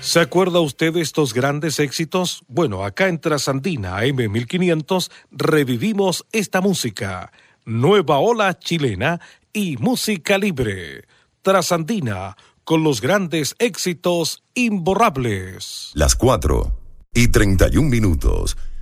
¿Se acuerda usted de estos grandes éxitos? Bueno, acá en Trasandina M1500 revivimos esta música. Nueva ola chilena y música libre. Trasandina, con los grandes éxitos imborrables. Las 4:31.